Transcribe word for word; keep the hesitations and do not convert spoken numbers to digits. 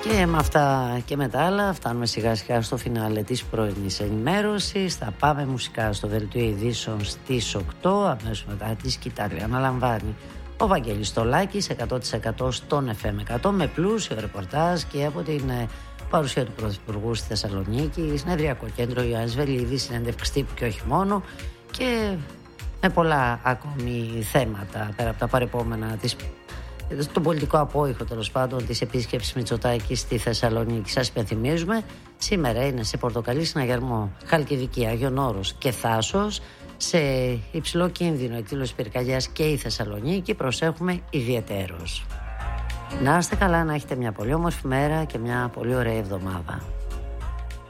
Και με αυτά και με τα άλλα φτάνουμε σιγά σιγά στο φινάλε της πρωινής ενημέρωσης. Θα πάμε μουσικά στο δελτίο ειδήσεων στις οκτώ, αμέσως μετά τη σκητάλη αναλαμβάνει ο Βαγγέλης Στολάκης εκατό τοις εκατό στον εφ εμ εκατό με πλούσιο ρεπορτάζ και από την παρουσία του Πρωθυπουργού στη Θεσσαλονίκη, συνεδριακό κέντρο Ιωάννης Βελίδης, συνέντευξη τύπου και όχι μόνο, και με πολλά ακόμη θέματα πέρα από τα παρεπόμενα της, τον πολιτικό απόϊχο τέλος πάντων της επίσκεψης Μητσοτάκη στη Θεσσαλονίκη. Σας υπενθυμίζουμε, σήμερα είναι σε Πορτοκαλί, Συναγερμό, Χαλκιδική, Άγιον Όρος και Θάσος. Σε υψηλό κίνδυνο εκδήλωση πυρκαγιάς και η Θεσσαλονίκη, προσέχουμε ιδιαιτέρως. Να είστε καλά, να έχετε μια πολύ όμορφη μέρα και μια πολύ ωραία εβδομάδα.